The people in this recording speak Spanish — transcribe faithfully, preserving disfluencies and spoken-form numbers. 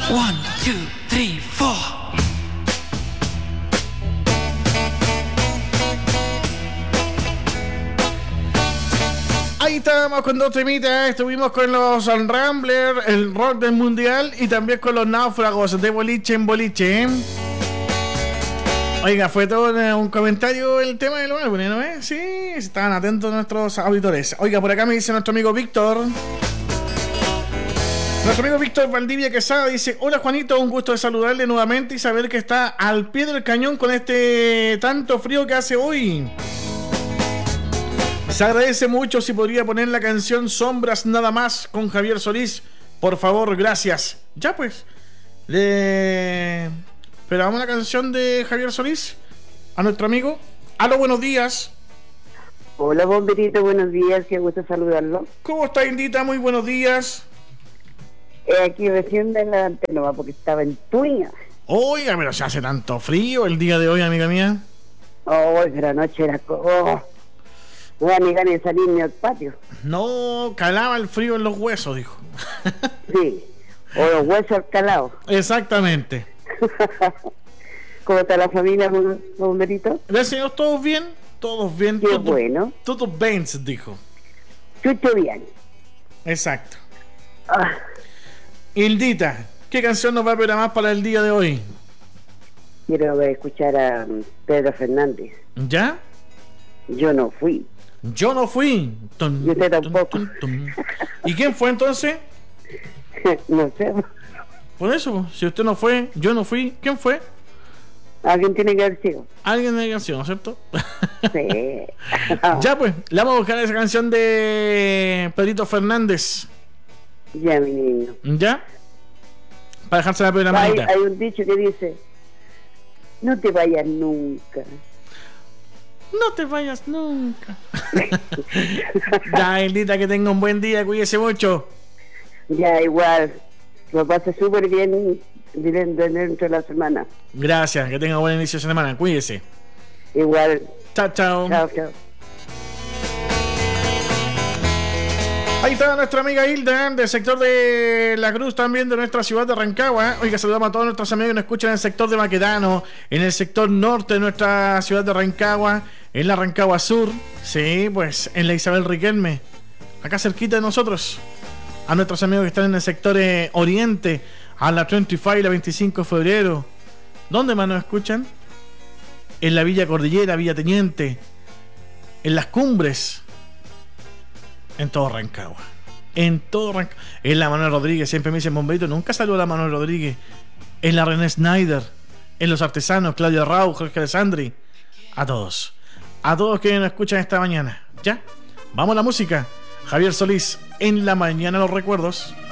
One, two, three, four. Ahí estábamos con dos temitas, estuvimos con los Ramblers, el rock del mundial y también con los náufragos de boliche en boliche, ¿eh? Oiga, fue todo un comentario el tema del álbum, ¿no? ¿Eh? Sí, estaban atentos nuestros auditores. Oiga, por acá me dice nuestro amigo Víctor. Nuestro amigo Víctor Valdivia Quesada dice: hola Juanito, un gusto de saludarle nuevamente y saber que está al pie del cañón con este tanto frío que hace hoy. Se agradece mucho si podría poner la canción Sombras Nada Más con Javier Solís. Por favor, gracias. Ya pues. Le... Esperamos la canción de Javier Solís a nuestro amigo. Aló, buenos días. Hola, Bomberito, buenos días. Qué gusto saludarlo. ¿Cómo está, Indita? Muy buenos días. Eh, aquí recién de la antena porque estaba en Tuña. Oiga, pero se hace tanto frío el día de hoy, amiga mía. Oh, la noche era... Oh. No ni ganas de salir ni al patio. No, calaba el frío en los huesos, dijo. Sí, o los huesos calados. Exactamente. ¿Cómo está la familia, Bomberito? Gracias, ¿todos bien? Todos bien. Qué todos, bueno. Todos bien, dijo. Chucho bien. Exacto. Ah. Hildita, ¿qué canción nos va a programar para el día de hoy? Quiero escuchar a Pedro Fernández. ¿Ya? Yo no fui. Yo no fui. Tum, y usted tampoco. Tum, tum, tum. ¿Y quién fue entonces? No sé. Por eso, si usted no fue, yo no fui, ¿quién fue? Alguien tiene que haber sido. Alguien de la canción, ¿no es cierto? Sí. Ya pues, le vamos a buscar esa canción de Pedrito Fernández. Ya, mi niño. ¿Ya? Para dejarse la programadita. Hay, hay un dicho que dice: no te vayas nunca. No te vayas nunca. Ya, Hildita, que tenga un buen día, cuídese mucho. Ya, igual. Lo pase súper bien dentro de la semana. Gracias, que tenga un buen inicio de semana, cuídese. Igual. Chao, chao. Chao, chao. Ahí está nuestra amiga Hilda, del sector de La Cruz, también de nuestra ciudad de Rancagua. Oiga, saludamos a todos nuestros amigos que nos escuchan en el sector de Maquedano, en el sector norte de nuestra ciudad de Rancagua, en la Rancagua Sur, sí, pues en la Isabel Riquelme, acá cerquita de nosotros. A nuestros amigos que están en el sector eh, oriente, a la veinticinco y la veinticinco de febrero. ¿Dónde más nos escuchan? En la Villa Cordillera, Villa Teniente, en las Cumbres. En todo Rancagua. En todo Rancagua. En la Manuel Rodríguez. Siempre me dicen Bomberito. Nunca saludo a la Manuel Rodríguez. En la René Snyder. En los artesanos. Claudia Rau. Jorge Alessandri. A todos. A todos que nos escuchan esta mañana. ¿Ya? Vamos a la música. Javier Solís. En la mañana los recuerdos.